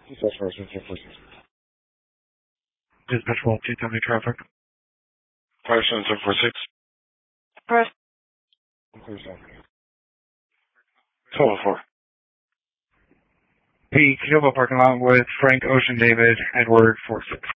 Dispatch 270 traffic. 57746. Press. 1204. P. Canova parking lot with Frank, Ocean, David, Edward, 46.